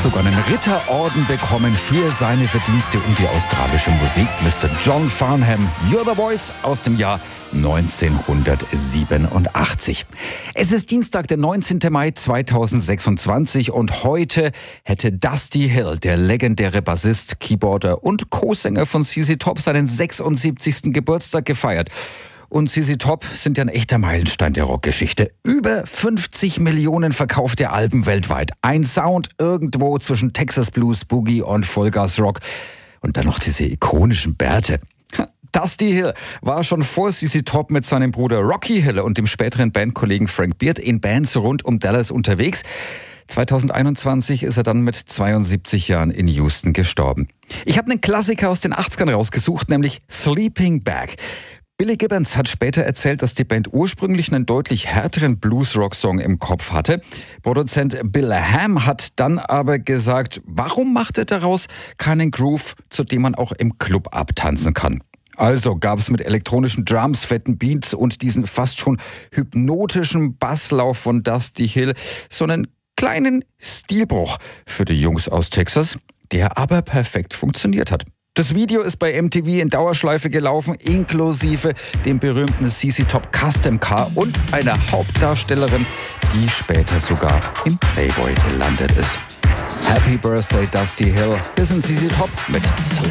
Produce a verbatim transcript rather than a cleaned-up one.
sogar einen Ritterorden bekommen für seine Verdienste um die australische Musik. Mister John Farnham, You're the Voice aus dem Jahr neunzehnhundertsiebenundachtzig. Es ist Dienstag, der neunzehnte Mai zweitausendsechsundzwanzig und heute hätte Dusty Hill, der legendäre Bassist, Keyboarder und Co-Sänger von Z Z Top, seinen sechsundsiebzigsten Geburtstag gefeiert. Und Z Z Top sind ja ein echter Meilenstein der Rockgeschichte. Über fünfzig Millionen verkaufte Alben weltweit. Ein Sound irgendwo zwischen Texas Blues, Boogie und Vollgas Rock. Und dann noch diese ikonischen Bärte. Dusty Hill war schon vor Z Z Top mit seinem Bruder Rocky Hill und dem späteren Bandkollegen Frank Beard in Bands rund um Dallas unterwegs. zweitausendeinundzwanzig ist er dann mit zweiundsiebzig Jahren in Houston gestorben. Ich habe einen Klassiker aus den achtzigern rausgesucht, nämlich Sleeping Bag. Billy Gibbons hat später erzählt, dass die Band ursprünglich einen deutlich härteren Blues-Rock-Song im Kopf hatte. Produzent Bill Ham hat dann aber gesagt, warum macht er daraus keinen Groove, zu dem man auch im Club abtanzen kann? Also gab es mit elektronischen Drums, fetten Beats und diesen fast schon hypnotischen Basslauf von Dusty Hill so einen kleinen Stilbruch für die Jungs aus Texas, der aber perfekt funktioniert hat. Das Video ist bei M T V in Dauerschleife gelaufen, inklusive dem berühmten Z Z Top Custom Car und einer Hauptdarstellerin, die später sogar im Playboy gelandet ist. Happy Birthday Dusty Hill. Wir sind Z Z Top mit Sleep.